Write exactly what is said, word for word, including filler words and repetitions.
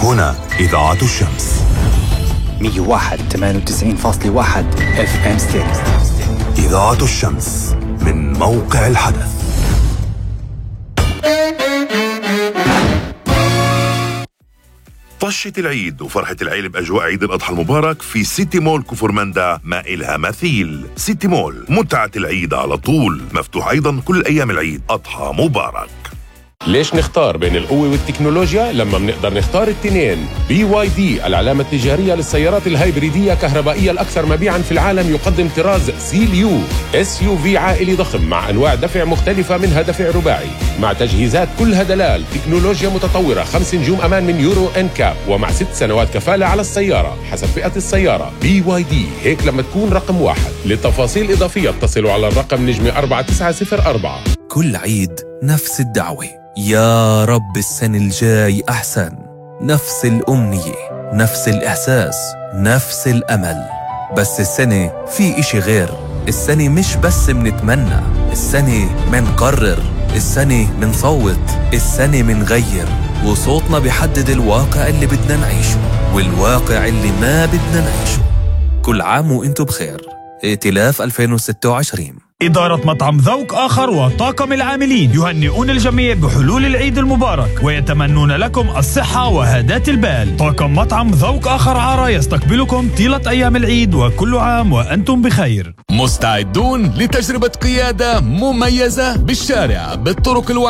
هنا إذاعة الشمس مية وواحد ثمانية وتسعين فاصلة واحد اف ام ستيريو. إذاعة الشمس من موقع الحدث. طشة العيد وفرحة العيلة بأجواء عيد الأضحى المبارك في سيتي مول كفرماندا ما إلها مثيل. سيتي مول، متعة العيد على طول، مفتوح أيضا كل أيام العيد. أضحى مبارك. ليش نختار بين القوة والتكنولوجيا لما بنقدر نختار التنين؟ بي واي دي العلامة التجارية للسيارات الهايبريدية كهربائية الأكثر مبيعاً في العالم، يقدم طراز سيليو اس يو في عائلي ضخم مع أنواع دفع مختلفة، منها دفع رباعي مع تجهيزات كلها دلال، تكنولوجيا متطورة، خمس نجوم أمان من يورو إن كاب، ومع ست سنوات كفالة على السيارة حسب فئة السيارة. بي واي دي، هيك لما تكون رقم واحد. للتفاصيل إضافية اتصلوا على الرقم نجمة أربعة تسعة صفر أربعة. كل عيد نفس الدعوة، يا رب السنة الجاي أحسن. نفس الأمنية، نفس الإحساس، نفس الأمل. بس السنة في إشي غير. السنة مش بس منتمنى، السنة منقرر، السنة منصوت، السنة منغير، وصوتنا بيحدد الواقع اللي بدنا نعيشه والواقع اللي ما بدنا نعيشه. كل عام وإنتو بخير. ائتلاف ألفين وستة وعشرين. إدارة مطعم ذوق آخر وطاقم العاملين يهنئون الجميع بحلول العيد المبارك ويتمنون لكم الصحة وهداة البال. طاقم مطعم ذوق آخر عارة يستقبلكم طيلة أيام العيد، وكل عام وأنتم بخير. مستعدون لتجربة قيادة مميزة بالشارع بالطرق الوعية